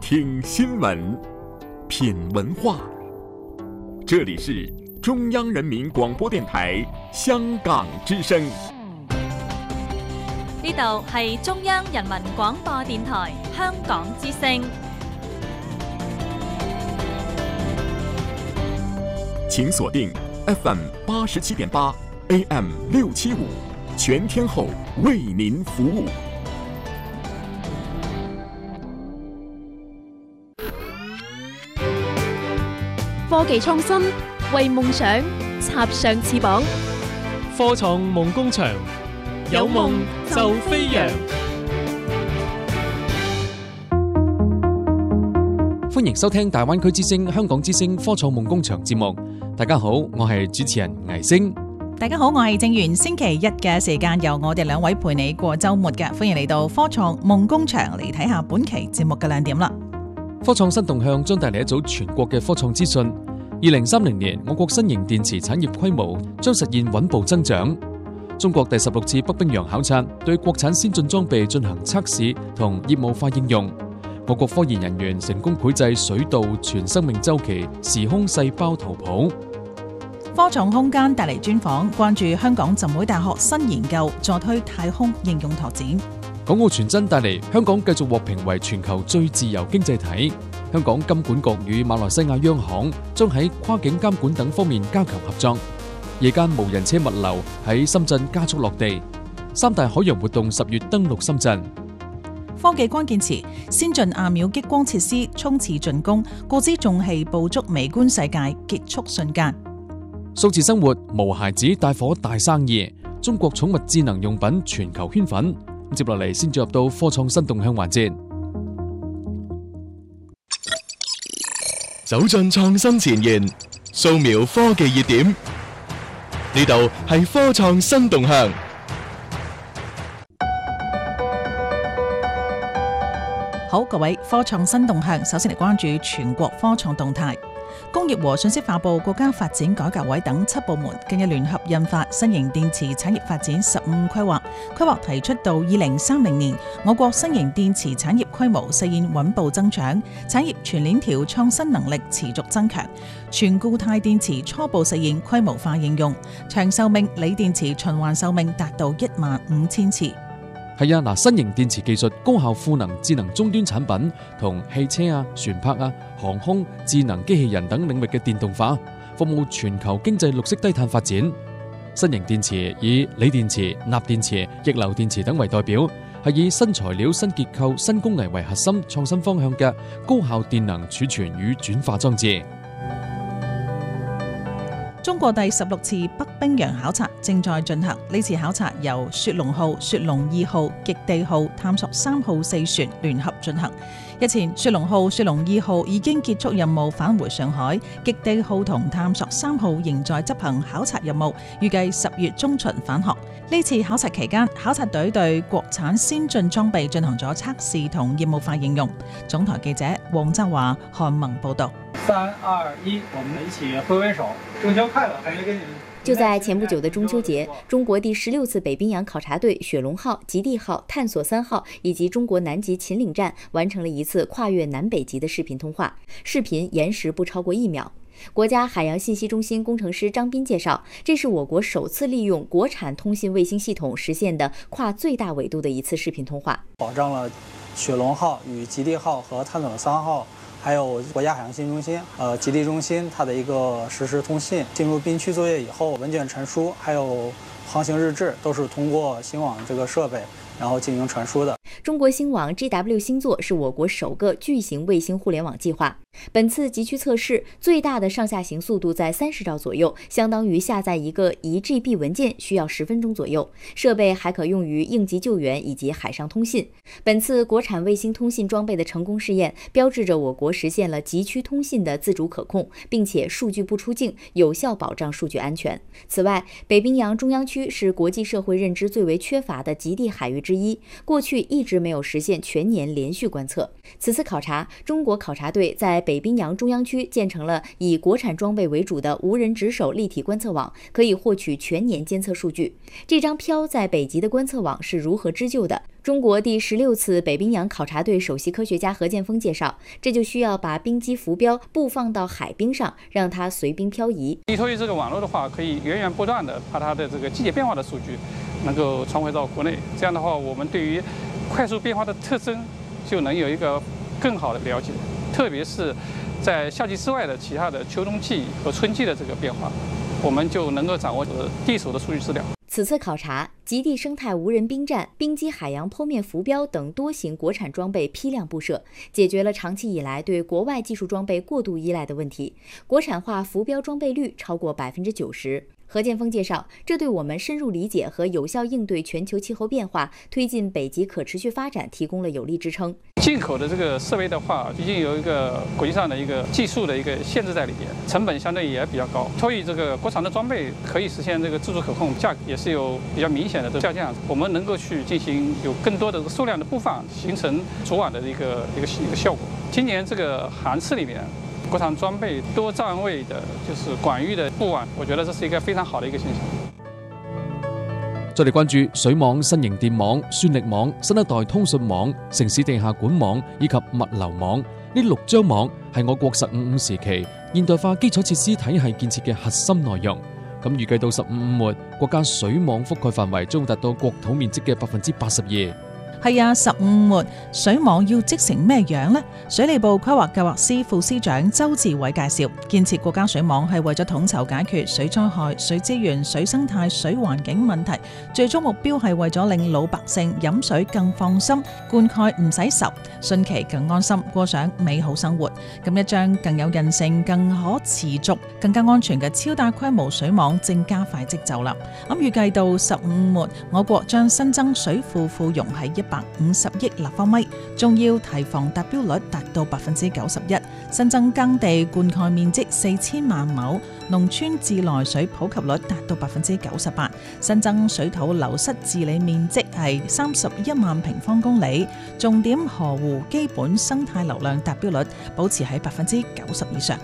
听新闻，品文化。这里是中央人民廣播電台香港之聲。 呢度係中央人民廣播電台香港之聲。 請鎖定 FM 87.8 AM 675，全天候為您服務。 科技創新，為夢想插上翅膀。 科創夢工場，有夢就飛揚。歡迎收聽大灣區之聲、香港之聲科創夢工場節目。大家好，我係主持人倪星。 大家好，我係正源。星期一嘅時間由我哋兩位陪你過週末嘅，歡迎嚟到科創夢工場，嚟睇下本期節目嘅亮點啦。 科創新動向將帶嚟一組全國嘅科創資訊。2030年，我國新型電池產業規模將實現穩步增長。中國第16次北冰洋考察對國產先進裝備進行測試同業務化應用。我國科研人員成功繪製水稻全生命週期時空細胞圖譜。 科創空間帶嚟專訪，關注香港浸會大學新研究助推太空應用拓展。 港澳傳真帶嚟香港繼續獲評為全球最自由經濟體。香港金管局與馬來西亞央行將喺跨境監管等方面加強合作。夜間無人車物流喺深圳加速落地。三大海洋活動10月登陸深圳。 科技關鍵詞：先進亞秒激光設施衝刺進攻，過之重器捕捉微觀世界結束瞬間。 數字生活無孩子帶火大生意，中國寵物智能用品全球圈粉。接落嚟先進入到科創新動向環節， 走進創新前沿，掃描科技熱點。呢度係科創新動向。 好，各位，科創新動向，首先嚟關注全國科創動態。工業和信息化部、國家發展改革委等7部門近日聯合印發新型電池產業發展15規劃，規劃提出到2030年，我國新型電池產業規模實現穩步增長，產業全鏈條創新能力持續增強，全固態電池初步實現規模化應用，長壽命鋰電池循環壽命達到15000次。 係啊，新型電池技術高效賦能智能終端產品同汽車啊、船舶啊、航空、智能機器人等領域嘅電動化，服務全球經濟綠色低碳發展。新型電池以鋰電池、鈉電池、逆流電池等為代表，係以新材料、新結構、新工藝為核心創新方向嘅高效電能儲存與轉化裝置。 中國第16次北冰洋考察正在進行，呢次考察由雪龍號、雪龍2號、極地號、探索3號4船聯合進行。日前，雪龍號、雪龍2號已經結束任務返回上海，極地號同探索3號仍在執行考察任務，預計10月中旬返航。呢次考察期間，考察隊對國產先進裝備進行咗測試同業務化應用。總台記者黃澤華、韓萌報道。 3、2、1，我們一起揮揮手，中秋快樂！還沒跟你們。 就在前不久的中秋節，中國第16次北冰洋考察隊雪龍號、極地號、探索3號以及中國南極秦嶺站完成了一次跨越南北極的視頻通話，視頻延時不超過1秒。國家海洋信息中心工程師張斌介紹，這是我國首次利用國產通信衛星系統實現的跨最大緯度的一次視頻通話， 保障了雪龍號與極地號和探索3號還有國家海洋信息中心、極地中心它的一個實時通信。進入冰區作業以後，文件傳輸還有航行日誌都是通過星網這個設備然後進行傳輸的。 中國星網 GW 星座是我國首個巨型衛星互聯網計劃。本次極區測試最大的上下行速度在30兆左右，相當於下載一個1GB 文件需要10分鐘左右。設備還可用於應急救援以及海上通信。本次國產衛星通信裝備的成功試驗，標誌着我國實現了極區通信的自主可控，並且數據不出境，有效保障數據安全。此外，北冰洋中央區是國際社會認知最為缺乏的極地海域之一，过去一直没有实现全年连续观测。此次考察，中国考察队在北冰洋中央区建成了以国产装备为主的无人值守立体观测网，可以获取全年监测数据。这张漂在北极的观测网是如何织就的？中国第16次北冰洋考察队首席科学家何建锋介绍，这就需要把冰机浮标布放到海冰上，让它随冰漂移。 依托于这个网络的话，可以源源不断的把它的这个季节变化的数据能够传回到国内。这样的话，我们对于快速变化的特征就能有一个更好的了解，特别是在夏季之外的其他的秋冬季和春季的这个变化，我们就能够掌握第一手的数据资料。 此次考察，极地生态无人冰站、冰机海洋剖面浮标等多型国产装备批量布设，解决了长期以来对国外技术装备过度依赖的问题，国产化浮标装备率超过90%。何建锋介绍，这对我们深入理解和有效应对全球气候变化、推进北极可持续发展提供了有力支撑。 进口的这个设备的话，毕竟有一个国际上的一个技术的一个限制在里边，成本相对也比较高。所以这个国产的装备可以实现这个自主可控，价格也是有比较明显的下降。我们能够去进行有更多的数量的布放，形成组网的一个效果。今年这个航次里面，国产装备多站位的，就是广域的布网，我觉得这是一个非常好的一个现象。 再嚟關注水網、新型電網、算力網、新一代通訊網、城市地下管網以及物流網，呢6張網係我國15.5時期現代化基礎設施體系建設嘅核心內容。咁預計到15.5末，國家水網覆蓋範圍將會達到國土面積嘅82%。 係啊，15末水網要織成咩樣呢？水利部規劃計劃司副司長周志偉介紹，建設國家水網係為咗統籌解決水災害、水資源、水生態、水環境問題，最終目標係為咗令老百姓飲水更放心，灌溉唔使愁，汛期更安心，過上美好生活。咁一張更有韌性、更可持續、更加安全嘅超大規模水網正加快織就啦。咁預計到15末，我國將新增水庫庫容係150億立方米，仲要堤防達標率達到91%，新增耕地灌溉面積4000萬畝，農村自來水普及率達到98%，新增水土流失治理面積係31萬平方公里，重點河湖基本生態流量達標率保持喺90%以上。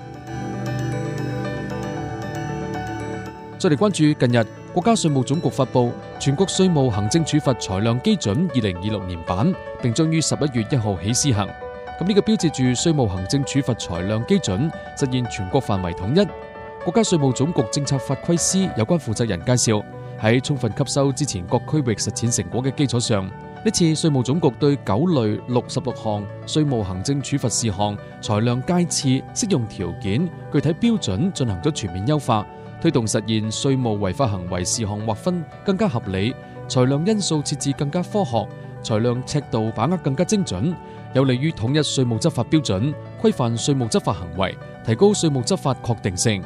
再嚟關注近日國家稅務總局發布全國稅務行政處罰裁量基準2026年版，並將於11月1號起施行。咁呢個標誌住稅務行政處罰裁量基準實現全國範圍統一。國家稅務總局政策法規司有關負責人介紹，喺充分吸收之前各區域實踐成果嘅基礎上，呢次稅務總局對9類66項稅務行政處罰事項裁量階次、適用條件、具體標準進行咗全面優化，推動實現稅務違法行為事項劃分更加合理，裁量因素設置更加科學，裁量尺度把握更加精準，有利於統一稅務執法標準，規範稅務執法行為，提高稅務執法確定性。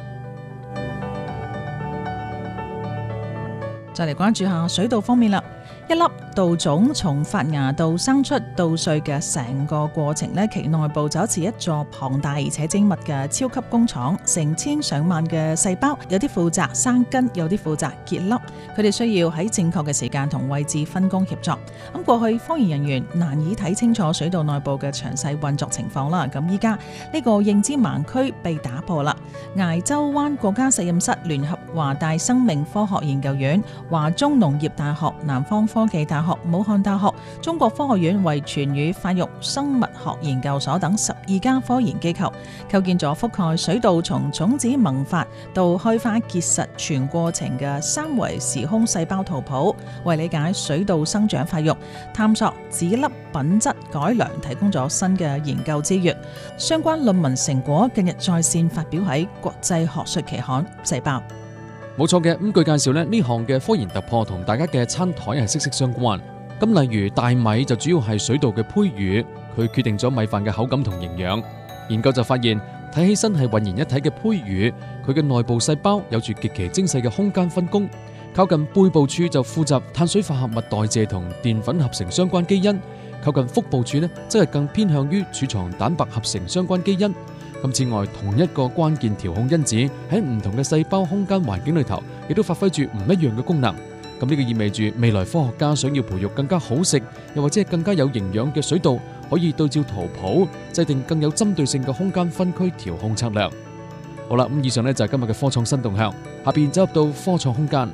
再嚟關注下水稻方面啦。一粒稻種從發芽到生出稻穗嘅成個過程呢，其內部就好似一座龐大而且精密嘅超級工廠，成千上萬嘅細胞，有啲負責生根，有啲負責結粒，佢哋需要喺正確嘅時間同位置分工協作。咁過去科研人員難以睇清楚水稻內部嘅詳細運作情況啦。咁依家呢個認知盲區被打破啦。崖州灣國家實驗室聯合華大生命科學研究院、華中農業大學、南方科技大學、武漢大學、中國科學院遺傳與發育生物學研究所等12家科研機構，構建咗覆蓋水稻從種子萌發到開花結實全過程嘅3維時空細胞圖譜，為理解水稻生長發育、探索籽粒品質改良提供咗新嘅研究資源。相關論文成果近日在線發表喺國際學術期刊《細胞》。 冇錯嘅，據介紹呢項嘅科研突破同大家嘅餐台係息息相關。咁例如大米就主要係水稻嘅胚乳，佢決定咗米飯嘅口感同營養。研究就發現，睇起身係渾然一體嘅胚乳，佢嘅內部細胞有住極其精細嘅空間分工。靠近背部處就負責碳水化合物代謝同澱粉合成相關基因，靠近腹部處呢，則係更偏向於儲藏蛋白合成相關基因。咁此外，同一個關鍵調控因子喺唔同嘅細胞空間環境裏頭，亦都發揮住唔一樣嘅功能。 咁呢個意味住未來科學家想要培育更加好食，又或者係更加有營養嘅水稻，可以對照圖譜，制定更有針對性嘅空間分區調控策略。好啦，咁以上呢就係今日嘅科創新動向，下邊走入到科創空間。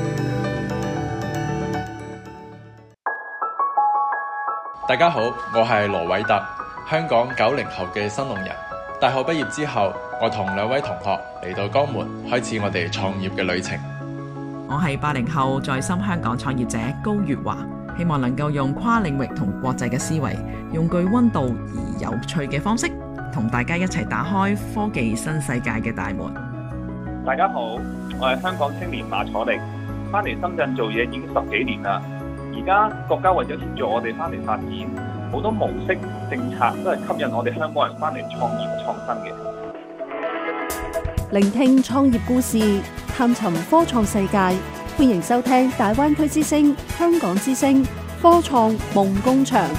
大家好，我係羅偉特，香港90後嘅新農人。大學畢業之後，我同2位同學嚟到江門，開始我哋創業嘅旅程。 我係80後在深香港創業者高月華，希望能夠用跨領域同國際嘅思維，用具溫度而有趣嘅方式，同大家一齊打開科技新世界嘅大門。 大家好，我係香港青年馬楚力，翻嚟深圳做嘢已經10幾年啦。而家國家為咗協助我哋翻嚟發展，好多模式政策都係吸引我哋香港人翻嚟創業創新嘅。 聆聽創業故事，探尋科創世界，歡迎收聽大灣區之聲、香港之聲科創夢工場。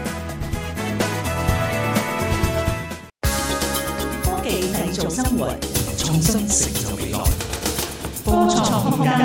科技製造生活，創新成就未來。科創空間。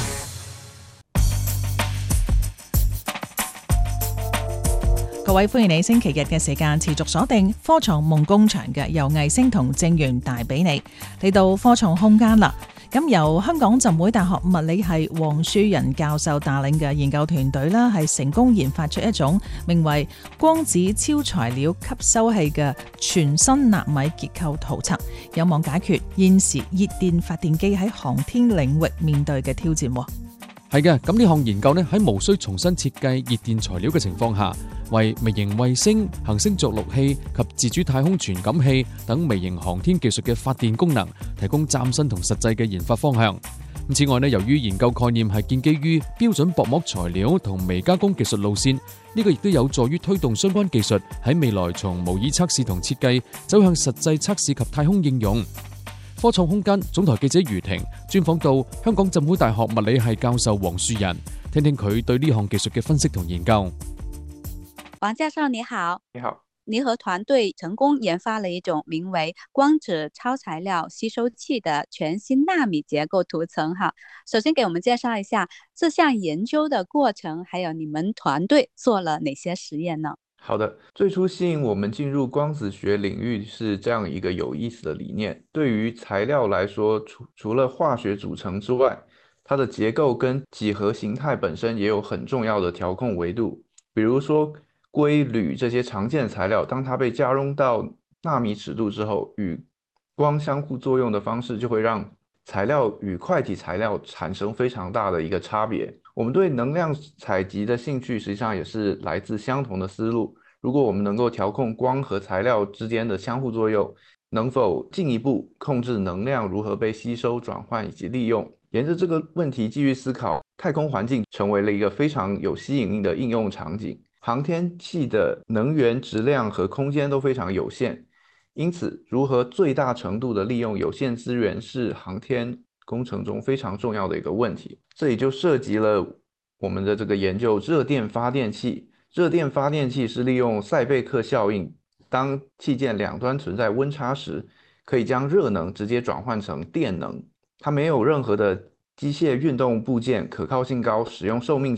各位，歡迎你星期日嘅時間持續鎖定科創夢工場嘅，由魏星同正源帶俾你嚟到科創空間啦。咁由香港浸會大學物理系黃樹仁教授帶領嘅研究團隊啦，係成功研發出一種名為光子超材料吸收器嘅全新納米結構圖層，有望解決現時熱電發電機喺航天領域面對嘅挑戰。 係嘅，咁呢項研究呢喺無需重新設計熱電材料嘅情況下，為微型衛星、行星着陸器及自主太空傳感器等微型航天技術嘅發電功能提供嶄新同實際嘅研發方向。此外呢，由於研究概念係建基於標準薄膜材料同微加工技術路線，呢個亦都有助於推動相關技術喺未來從模擬測試同設計走向實際測試及太空應用。科創空間總台記者余婷專訪到香港浸會大學物理系教授黃樹仁，聽聽佢對呢項技術嘅分析同研究。 黃教授你好。 你好。 你和團隊成功研發了一種名為光子超材料吸收器的全新納米結構圖層哈。首先給我們介紹一下這項研究的過程，還有你們團隊做了哪些實驗呢？ 好的，最初吸引我們進入光子學領域是這樣一個有意思的理念。對於材料來說，除了化學組成之外，它的結構跟幾何形態本身也有很重要的調控維度。比如說硅、鋁這些常見材料，當它被加工到納米尺度之後，與光相互作用的方式就會讓材料與塊體材料產生非常大的一個差別。我們對能量採集的興趣實際上也是來自相同的思路。如果我們能夠調控光和材料之間的相互作用，能否進一步控制能量如何被吸收、轉換以及利用？沿着這個問題繼續思考，太空環境成為了一個非常有吸引力的應用場景。航天器的能源質量和空間都非常有限，因此如何最大程度的利用有限資源是航天工程中非常重要的一個問題。這裡就涉及了我們的這個研究熱電發電器。熱電發電器是利用塞貝克效應，當器件兩端存在溫差時，可以將熱能直接轉換成電能。它沒有任何的機械運動部件，可靠性高，使用壽命